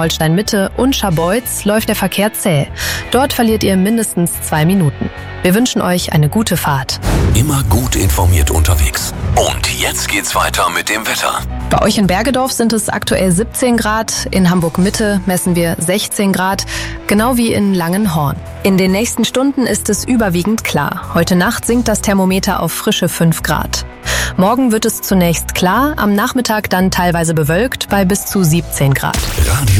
Holstein-Mitte und Scharbeutz läuft der Verkehr zäh. Dort verliert ihr mindestens 2 Minuten. Wir wünschen euch eine gute Fahrt. Immer gut informiert unterwegs. Und jetzt geht's weiter mit dem Wetter. Bei euch in Bergedorf sind es aktuell 17 Grad, in Hamburg-Mitte messen wir 16 Grad, genau wie in Langenhorn. In den nächsten Stunden ist es überwiegend klar. Heute Nacht sinkt das Thermometer auf frische 5 Grad. Morgen wird es zunächst klar, am Nachmittag dann teilweise bewölkt bei bis zu 17 Grad. Radio